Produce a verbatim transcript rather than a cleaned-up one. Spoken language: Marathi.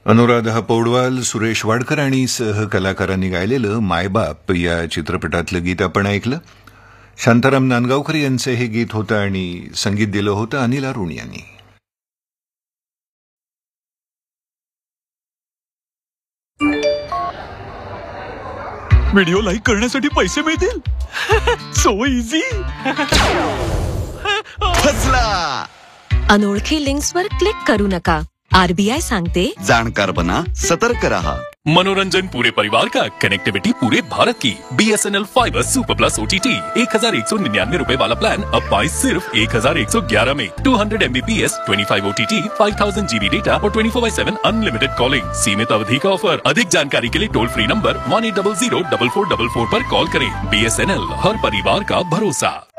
अनुराधा पौडवाल, सुरेश वाडकर आणि सहकलाकारांनी गायलेलं मायबाप या चित्रपटातलं गीत आपण ऐकलं. शांताराम नांदगावकर यांचं हे गीत होतं आणि संगीत दिलं होतं अनिल अरुण यांनी. व्हिडिओ लाईक करण्यासाठी पैसे मिळतील. So easy. फसला. अनोळखी लिंक्सवर क्लिक करू नका. आरबीआय सांगते, जानकार बना, सतर्क रहा. मनोरंजन पूरे परिवार का, कनेक्टिविटी पूरे भारत की. BSNL fibre super plus OTT एक हजार एक सौ निन्यानवे रूपए वाला प्लान अब पाए सिर्फ एक हजार एक सौ ग्यारह में. Two hundred Mbps, twenty five OTT, five thousand GB data और ट्वेंटी फोर बाई सेवन अनलिमिटेड कॉलिंग. सीमित अवधि का ऑफर. अधिक जानकारी के लिए toll free number one eight double Ziro double four double four पर कॉल करें. बीएसएनएल, हर परिवार का भरोसा.